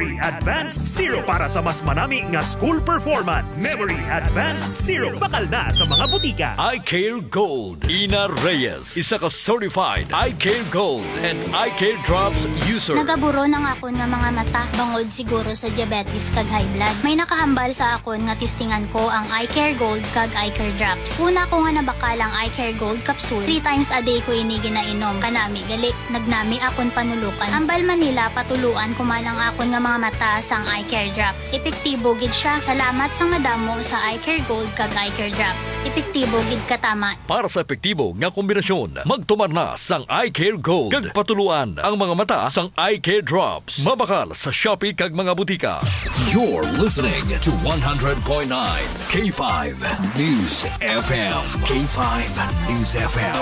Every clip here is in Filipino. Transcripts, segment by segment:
Memory Advanced Zero para sa mas manami nga school performance. Memory Advanced Zero bakal na sa mga butika. I Care Gold. Ina Reyes, isa ka certified I Care Gold and I Care Drops user. Nagaburo ng akon nga mga mata bangod siguro sa diabetes kag high blood. May nakahambal sa akon nga testingan ko ang I Care Gold kag I Care Drops. Una ko nga nabakalang I Care Gold capsule. 3 times a day ko ini ginainom. Kanami gali nagnami akon panulukan. Ambal Manila patuluan kumalang akon nga mga mata sang I Care Drops. Epektibo gid siya. Salamat sa madamo sa I Care Gold kag I Care Drops. Epektibo gid katama. Para sa epektibo nga kombinasyon, magtumar na sang I Care Gold kag patuluan ang mga mata sang I Care Drops. Mabakal sa Shopee kag mga butika. You're listening to 100.9 K5 News FM. K5 News FM.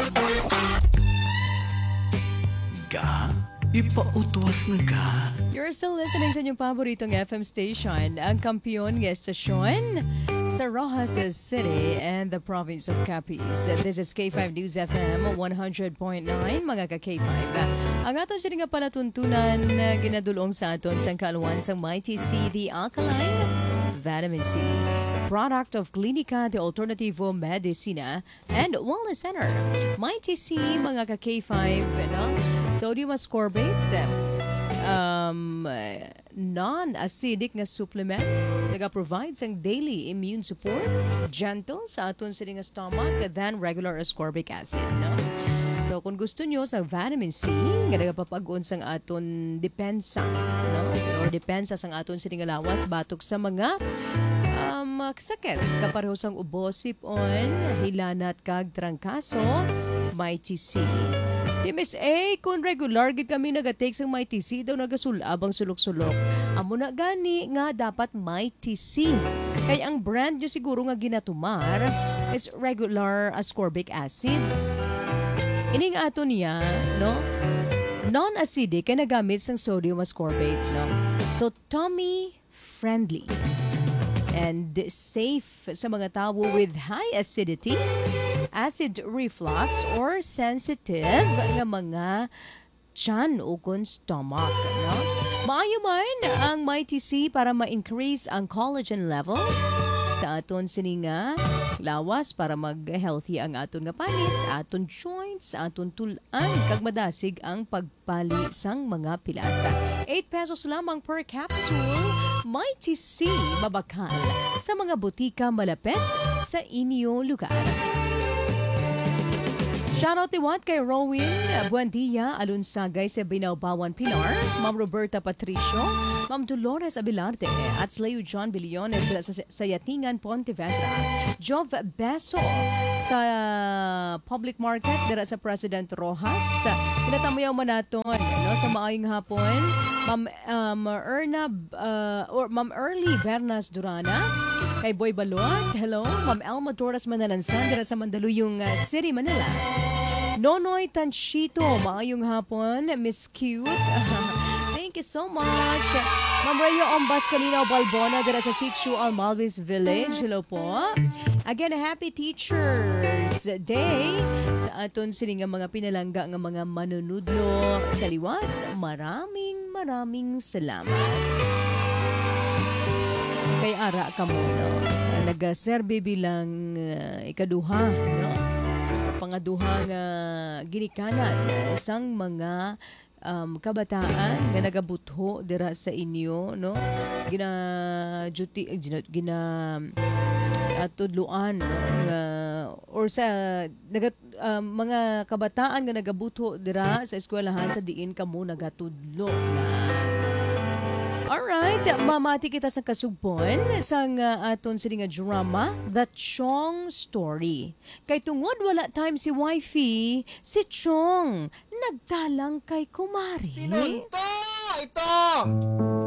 Ipautuwas na ka. You're still listening sa inyong paboritong FM station, ang kampiyon ng estasyon sa Rojas City and the province of Capiz. This is K5 News FM 100.9, mga ka-K5. Ang aton siya nga palatuntunan na ginadulong sa aton sa kaluan sa Mighty C, the alkaline vitamin C. Product of Clinica de Alternativo Medicina and Wellness Center. Mighty C, mga ka-K5, sodium ascorbate, non-acidic nga supplement, nag-provide sang daily immune support, gentle sa aton sa nga stomach than regular ascorbic acid. So, kung gusto nyo sa vitamin C, nga nagapapag-on sang aton depensa, or depensa sang aton sa nga lawas, batok sa mga sakit. Kapareho sang ubo, sipon, hilanat kag trangkaso, Mighty C. Miss A, kung regular gid kami nagatake sang Mighty C, daw nagasulab ang sulok-sulok. Amo na gani nga dapat Mighty C. Kaya ang brand nyo siguro nga ginatumar is regular ascorbic acid. Ining ato niya, non-acidic kaya nagamit sang sodium ascorbate, So, tummy friendly and safe sa mga tao with high acidity, acid reflux, or sensitive nga mga tiyan o stomach. Maayo man ang Mighty C para ma-increase ang collagen level sa aton sininga lawas para mag-healthy ang aton nga panit, aton joints, aton tulan, kag madasig ang pagpali sang mga pilasa. 8 pesos lamang per capsule. Mighty C, mabakal sa mga butika malapit sa inyo lugar. Shoutout tiwat kay Rowin Buendia Alunsagay sa Binawbawan Pilar, Ma'am Roberta Patricio, Ma'am Dolores Abilarte at Slayo John Biliones sa Yatingan, Pontevedra, Jov Beso sa Public Market dira sa President Rojas. Pinatamayaw man naton sa maayong hapon, Ma'am Ma'am Early Bernas Durana, kay Boy Balot, hello, Ma'am Elma Torres Manalansan dira sa Mandaluyong City, Manila. Nonoy Tanchito, maayong hapon, Miss Cute. Thank you so much. Ma'am Rayo Ombas Kalinaw Balbona dira sa Sitio Almalvis Village. Hello po. Again, Happy Teachers Day sa aton sining mga pinalangga nga mga manunudlo sa liwat. Maraming salamat. Kay ara ka mo, nag-serve bilang ikaduha, pangaduha nga ginikanan isang mga kabataan nga nagabutho dira sa inyo, tudluan or sa mga kabataan nga nagabutho dira sa eskwelahan sa diin kamo nagatudlo na. Alright, mamati kita sa kasugpon sa aton sining nga drama, The Chong Story. Kay tungod wala time si wifey, si Chong nagdalang kay kumari. Tinunto! Ito!